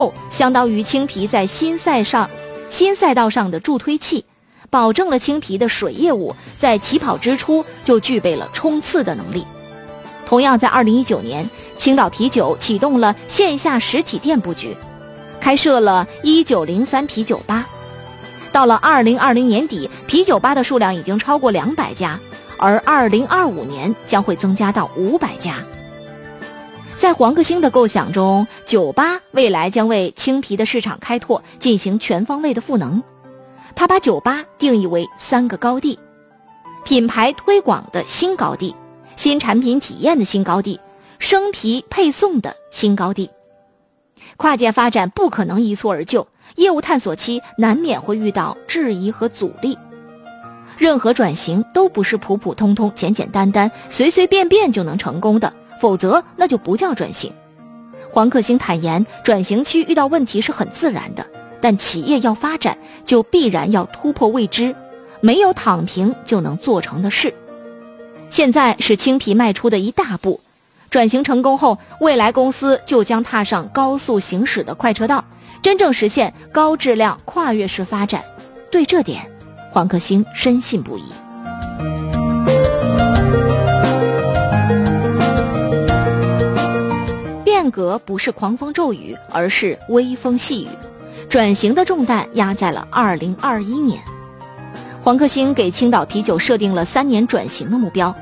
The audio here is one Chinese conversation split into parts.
相当于青皮在新赛道上的助推器，保证了青皮的水业务在起跑之初就具备了冲刺的能力。同样在2019年，青岛啤酒启动了线下实体店布局，开设了1903啤酒吧。到了2020年底，啤酒吧的数量已经超过200家，而2025年将会增加到500家。在黄克兴的构想中，酒吧未来将为青啤的市场开拓进行全方位的赋能。他把酒吧定义为3个高地：品牌推广的新高地、新产品体验的新高地、生啤配送的新高地。跨界发展不可能一蹴而就，业务探索期难免会遇到质疑和阻力。任何转型都不是普普通通、简简单单、随随便便就能成功的，否则那就不叫转型。黄克兴坦言，转型期遇到问题是很自然的，但企业要发展就必然要突破未知，没有躺平就能做成的事。现在是青啤迈出的一大步，转型成功后，未来公司就将踏上高速行驶的快车道，真正实现高质量跨越式发展。对这点，黄克兴深信不疑。变革不是狂风骤雨，而是微风细雨。转型的重担压在了2021年。黄克兴给青岛啤酒设定了3年转型的目标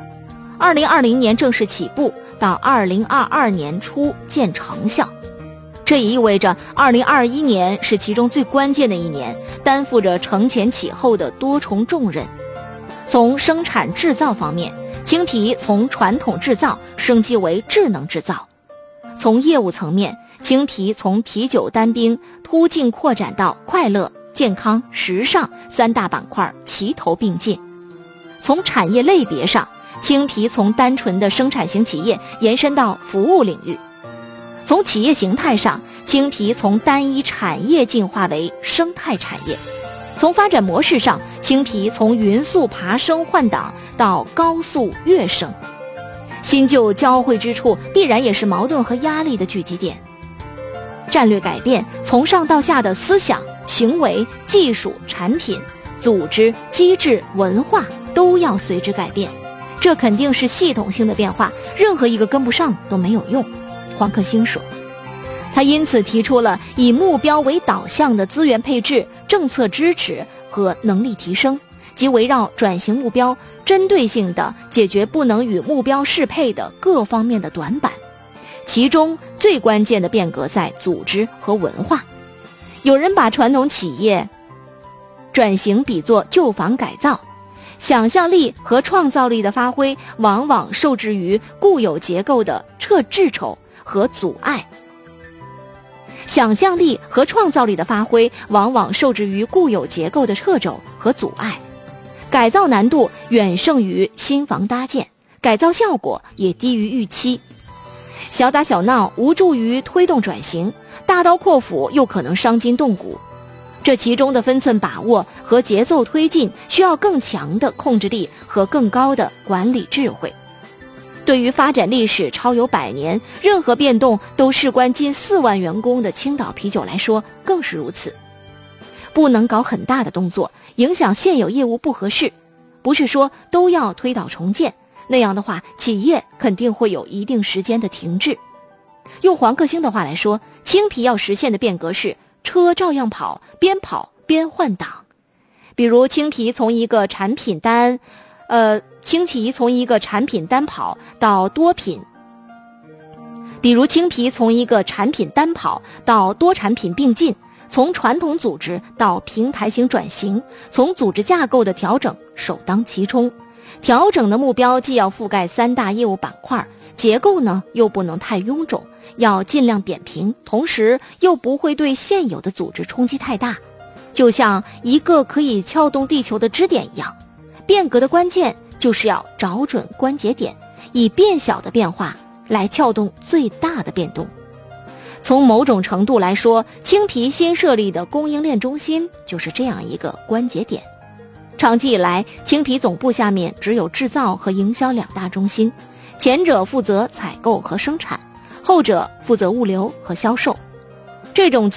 ，2020年正式起步，到2022年初见成效。这也意味着2021年是其中最关键的一年，担负着承前启后的多重重任。从生产制造方面，青啤从传统制造升级为智能制造；从业务层面，青啤从啤酒单兵突进扩展到快乐、健康、时尚3大板块齐头并进；从产业类别上，青啤从单纯的生产型企业延伸到服务领域；从企业形态上，青啤从单一产业进化为生态产业；从发展模式上，青啤从匀速爬升换挡到高速跃升。新旧交汇之处，必然也是矛盾和压力的聚集点。战略改变，从上到下的思想、行为、技术、产品、组织、机制、文化都要随之改变，这肯定是系统性的变化，任何一个跟不上都没有用。黄克兴说，他因此提出了以目标为导向的资源配置、政策支持和能力提升，即围绕转型目标针对性地解决不能与目标适配的各方面的短板。其中最关键的变革在组织和文化。有人把传统企业转型比作旧房改造，想象力和创造力的发挥往往受制于固有结构的掣肘和阻碍。想象力和创造力的发挥往往受制于固有结构的掣肘和阻碍，改造难度远胜于新房搭建，改造效果也低于预期。小打小闹无助于推动转型，大刀阔斧又可能伤筋动骨。这其中的分寸把握和节奏推进需要更强的控制力和更高的管理智慧。对于发展历史超有100年，任何变动都事关近4万员工的青岛啤酒来说更是如此。不能搞很大的动作，影响现有业务不合适，不是说都要推倒重建，那样的话企业肯定会有一定时间的停滞。用黄克兴的话来说，青啤要实现的变革是车照样跑边换挡。比如青啤从一个产品单跑到多产品并进，从传统组织到平台型转型，从组织架构的调整首当其冲。调整的目标既要覆盖3大业务板块，结构呢又不能太臃肿，要尽量扁平，同时又不会对现有的组织冲击太大，就像一个可以撬动地球的支点一样。变革的关键就是要找准关节点，以变小的变化来撬动最大的变动。从某种程度来说，青啤新设立的供应链中心就是这样一个关节点。长期以来，青啤总部下面只有制造和营销2大中心，前者负责采购和生产，后者负责物流和销售。 这种